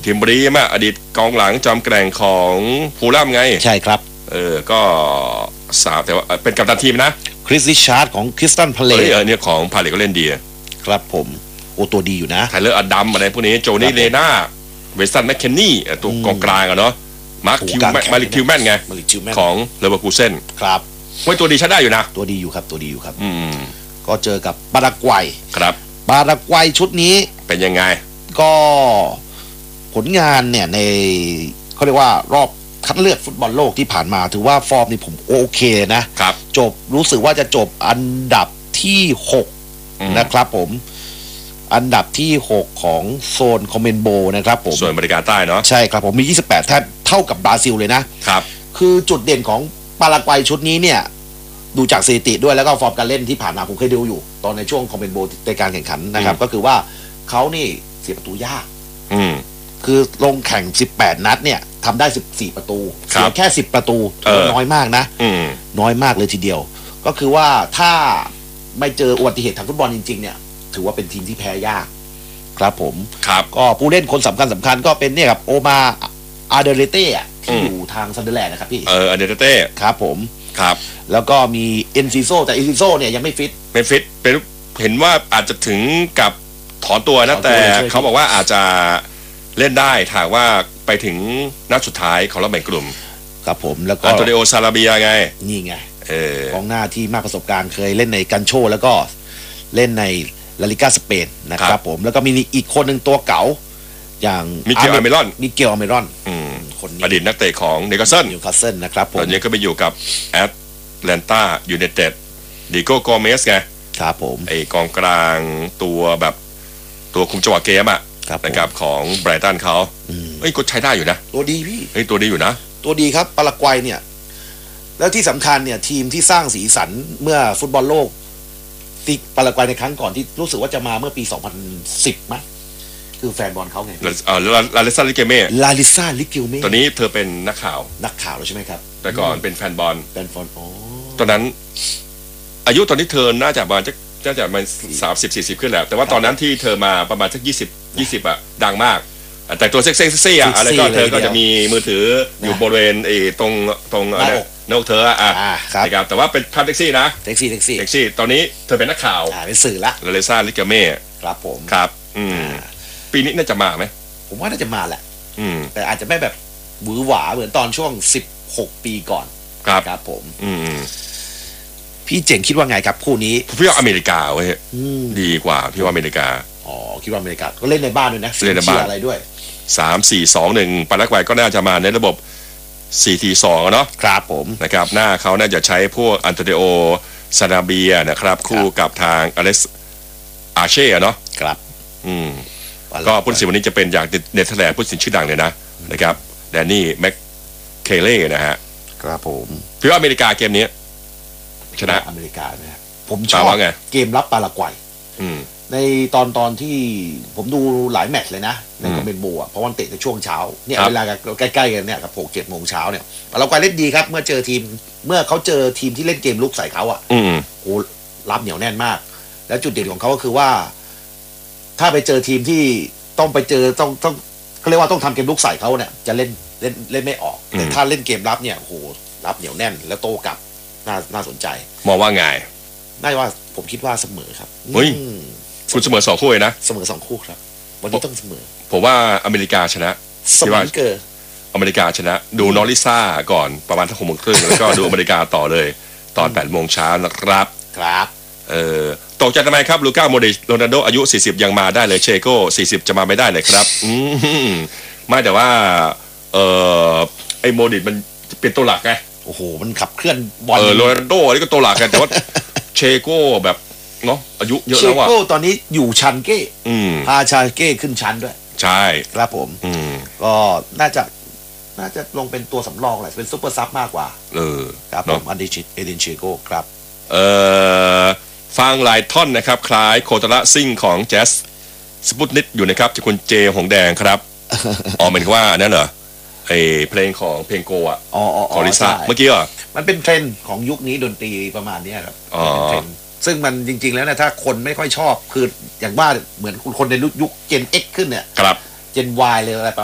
ทิมบรีมาอดีตกองหลังจอมแกร่งของฟูลแลมไงใช่ครับก็แต่ว่าเป็นกัปตันทีมนะคริสติชาร์ดของคริสตันพาเลตเนี่ยของพาเลตก็เล่นดีครับผมตัวดีอยู่นะไทเลอร์อดัมอะไรพวกนี้โจนี่เลน่าเวสตันแมคเคนนี่ตัวกองกลางเนาะมาลิกคิวแมนไงของเลเวอร์คูเซ่นครับไว้ตัวดีใช้ได้อยู่นะตัวดีอยู่ครับก็เจอกับปารากวัยครับปารากวัยชุดนี้เป็นยังไงก็ผลงานเนี่ยในเขาเรียกว่ารอบคัดเลือกฟุตบอลโลกที่ผ่านมาถือว่าฟอร์มนี่ผมโอเคนะครับจบรู้สึกว่าจะจบอันดับที่6นะครับผมอันดับที่6ของโซนคอมเมนโบนะครับผมส่วนอเมริกาใต้เนาะใช่ครับผมมี28แทบเท่ากับบราซิลเลยนะครับคือจุดเด่นของปารากวัยชุดนี้เนี่ยดูจากสถิติด้วยแล้วก็ฟอร์มการเล่นที่ผ่านมาผมเคยดูอยู่ตอนในช่วงคอมเมนโบในการแข่งขันนะครับก็คือว่าเขานี่เสียประตูยากคือลงแข่ง18นัดเนี่ยทำได้14ประตูเสียแค่10ประตูน้อยมากนะน้อยมากเลยทีเดียวก็คือว่าถ้าไม่เจออุบัติเหตุทางฟุตบอลจริงๆเนี่ยถือว่าเป็นทีมที่แพ้ยากครับผมครับก็ผู้เล่นคนสำคัญก็เป็นเนี่ยครับโอมาอาเดเรเต้ที่อยู่ทางซันเดอร์แลนด์นะครับพี่อาเดเรเต้ครับผมครับแล้วก็มีเอนซิโซแต่เอนซิโซเนี่ยยังไม่ฟิตเป็นเห็นว่าอาจจะถึงกับถอนตัวนะแต่เขาบอกว่าอาจจะเล่นได้ถ้าว่าไปถึงนัดสุดท้ายของรอบแบ่งกลุ่มครับผมแล้วก็อันโตนิโอซาลาเบียไงนี่ไงกองหน้าที่มากประสบการณ์เคยเล่นในกันโชแล้วก็เล่นในลาลิก้าสเปนนะครับผมแล้วก็มีอีกคนหนึ่งตัวเก๋าอย่างมิเกลอเมรอนคนอดีตนักเตะของนิวคาสเซิลนะครับผมตอนนี้ก็ไปอยู่กับแอตแลนตายูไนเต็ดดิโก้โกเมสไงครับผมไอกองกลางตัวแบบตัวคุมจังหวะเกมนะครับของไบรตันเขาก็ใช้ได้อยู่นะตัวดีพี่ตัวดีอยู่นะตัวดีครับปารากวัยเนี่ยแล้วที่สำคัญเนี่ยทีมที่สร้างสีสันเมื่อฟุตบอลโลกที่ปารากวัยในครั้งก่อนที่รู้สึกว่าจะมาเมื่อปี2010มั้ยคือแฟนบอลเขาไงลาลิซาลิเกเม่ตอนนี้เธอเป็นนักข่าวแล้วใช่ไหมครับแต่ก่อนเป็นแฟนบอลอ๋อตอนนั้นอายุตอนนี้เธอน่าจะประมาณ30-40ขึ้นแล้วแต่ว่าตอนนั้นที่เธอมาประมาณสัก20ดังมากแต่ตัวเซ็กซี่อะไรก็เธอก็จะมีมือถืออยู่บริเวณตรงหน้าอกเธอนะครับแต่ว่าเป็นภาพเซ็กซี่นะเซ็กซี่ตอนนี้เธอเป็นนักข่าวเป็นสื่อละลาลิซาลิเกเม่ครับผมครับปีนี้น่าจะมาไหมผมว่าน่าจะมาแหละแต่อาจจะไม่แบบหวือหวาเหมือนตอนช่วง16ปีก่อนครับผมพี่เจ๋งคิดว่าไงครับคู่นี้พี่ว่าอเมริกาเว้ยดีกว่าพี่ว่าอเมริกาคิดว่าอเมริกาก็เล่นในบ้านด้วยนะเล่นในบ้านอะไรด้วย 3-4-2-1ปารากวัยก็น่าจะมาในระบบ 4-2 เนาะครับผมนะครับหน้าเขาน่าจะใช้พวกอันโตนิโอซานาเบียนะครับคู่กับทางอเล็กซ์อาเช่เนาะครับก็ผู้ตัดสินวันนี้จะเป็นจากเนเธอร์แลนด์ผู้ตัดสินชื่อดังเลยนะครับแดนนี่แม็กเคเล่นะฮะครับผมพี่ว่าอเมริกาเกมนี้ชนะอเมริกานะครับผมชอบเกมรับปารากวัยในตอนที่ผมดูหลายแมตช์เลยนะในคอมเมนโบเพราะวันเตะในช่วงเช้าเนี่ยเวลาใกล้ๆกันเนี่ยกับ6-7 โมงเช้าเนี่ยปารากวัยเล่นดีครับเมื่อเขาเจอทีมที่เล่นเกมลุกใส่เขาโอ้รับเหนียวแน่นมากแล้วจุดเด่นของเขาก็คือว่าถ้าไปเจอทีมที่ต้องไปเจอต้องเขาเรียกว่าต้องทำเกมลุกใส่เขาเนี่ยจะเล่นไม่ออกแต่ถ้าเล่นเกมรับเนี่ยโหรับเหนียวแน่นแล้วโต้กลับน่าสนใจมองว่าไงน่าว่าผมคิดว่าเสมอครับคุณเสมอ2 คู่เลยนะเสมอ2 คู่ครับวันนี้ต้องเสมอผมว่าอเมริกาชนะเสมอเกินอเมริกาชนะดูนอริซ่าก่อนประมาณ6 โมงครึ่งแล้วก็ดูอเมริกาต่อเลยตอน8 โมงเช้านะครับตกใจทำไมครับลูก้าโมดริชโรนัลโดอายุ40ยังมาได้เลยเชโก้40จะมาไม่ได้เลยครับไม่แต่ว่าไอ้โมดริชมันเป็นตัวหลักไงโอ้โหมันขับเคลื่อนบอลโรนัลโดนี่ก็ตัวหลักกันแต่ว่าเชโก้แบบเนาะอายุเยอะแล้วเชโก้ตอนนี้อยู่ชั้นเก้พาชาเก้ขึ้นชั้นด้วยใช่ครับผมก็น่าจะลงเป็นตัวสำรองแหละเป็นซุปเปอร์ซับมากกว่าครับผมเอดินเชโก้ครับฟังหลายท่อนนะครับคล้ายโคตระซิ่งของแจ๊สสปุตนิกอยู่นะครับจากคุณเจหงแดงครับเหมือนว่านั่นเหรอไอเพลงของเพลงโกะของลิซ่าเมื่อกี้มันเป็นเทรนด์ของยุคนี้ดนตรีประมาณนี้ครับซึ่งมันจริงๆแล้วนะถ้าคนไม่ค่อยชอบคืออย่างว่าเหมือนคนในยุค Gen X ขึ้นเนี่ยครับ Gen Y เลยอะไร